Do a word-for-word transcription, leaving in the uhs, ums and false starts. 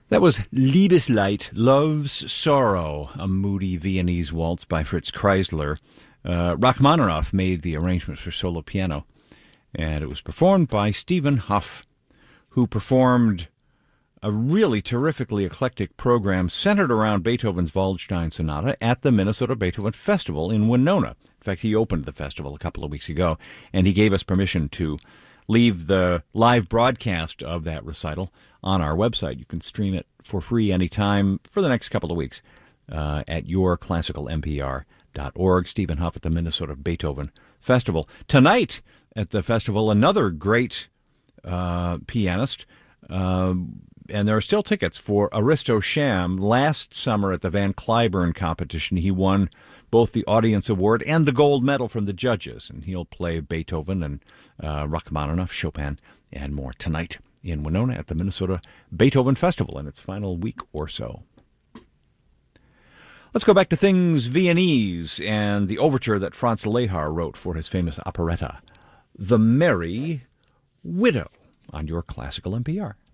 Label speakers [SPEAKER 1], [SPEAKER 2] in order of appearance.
[SPEAKER 1] That was Liebeslied, Love's Sorrow, a moody Viennese waltz by Fritz Kreisler. Uh, Rachmaninoff made the arrangements for solo piano, and it was performed by Stephen Hough, who performed a really terrifically eclectic program centered around Beethoven's Waldstein Sonata at the Minnesota Beethoven Festival in Winona. In fact, he opened the festival a couple of weeks ago, and he gave us permission to leave the live broadcast of that recital on our website. You can stream it for free anytime for the next couple of weeks uh, at your classical m p r dot org. Stephen Hough at the Minnesota Beethoven Festival. Tonight at the festival, another great uh, pianist, uh, and there are still tickets for Aristo Sham. Last summer at the Van Cliburn competition, he won both the Audience Award and the gold medal from the judges, and he'll play Beethoven and uh, Rachmaninoff, Chopin, and more tonight in Winona at the Minnesota Beethoven Festival in its final week or so. Let's go back to things Viennese and the overture that Franz Lehar wrote for his famous operetta, The Merry Widow, on your classical N P R.